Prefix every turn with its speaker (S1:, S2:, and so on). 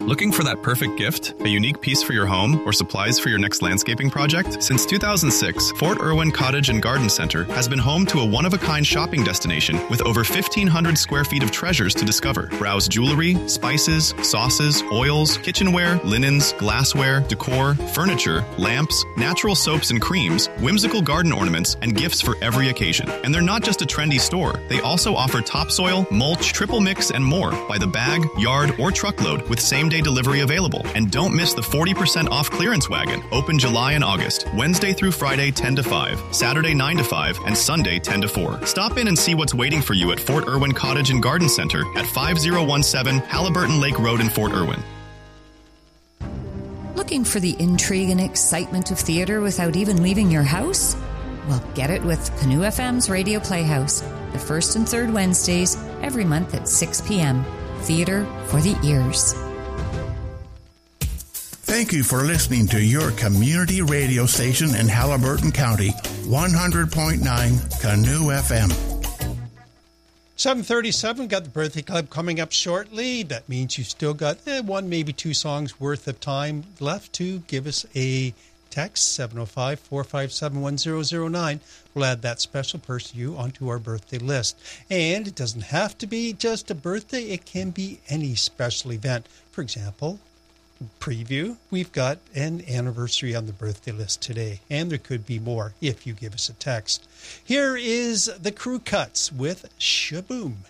S1: Looking for that perfect gift? A unique piece for your home or supplies for your next landscaping project? Since 2006, Fort Irwin Cottage and Garden Center has been home to a one-of-a-kind shopping destination with over 1,500 square feet of treasures to discover. Browse jewelry, spices, sauces, oils, kitchenware, linens, glassware, decor, furniture, lamps, natural soaps and creams, whimsical garden ornaments, and gifts for every occasion. And they're not just a trendy store. They also offer topsoil, mulch, triple mix, and more by the bag, yard, or truckload with same-day delivery available. And don't miss the 40% off clearance wagon, open July and August, Wednesday through Friday 10 to 5, Saturday 9 to 5, and Sunday 10 to 4. Stop in and see what's waiting for you at Fort Irwin Cottage and Garden Center at 5017 Halliburton Lake Road in Fort Irwin.
S2: Looking for the intrigue and excitement of theater without even leaving your house? Well, get it with Canoe FM's Radio Playhouse, the first and third Wednesdays every month at 6 p.m. Theater for the ears.
S3: Thank you for listening to your community radio station in Halliburton County, 100.9 Canoe FM.
S4: 7:37, got the birthday club coming up shortly. That means you've still got one, maybe two songs worth of time left to give us a text, 705-457-1009. We'll add that special person you onto our birthday list. And it doesn't have to be just a birthday. It can be any special event. For example, preview, we've got an anniversary on the birthday list today. And there could be more if you give us a text. Here is the Crew Cuts with Shaboom.